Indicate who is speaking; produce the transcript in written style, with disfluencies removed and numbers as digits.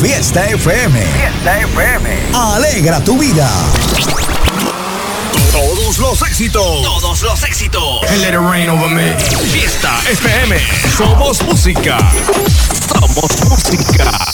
Speaker 1: Fiesta FM.
Speaker 2: Fiesta FM.
Speaker 1: Alegra tu vida.
Speaker 2: Todos los éxitos.
Speaker 3: Todos los éxitos.
Speaker 2: And let it rain over me. Fiesta FM. Somos música.
Speaker 3: Somos música.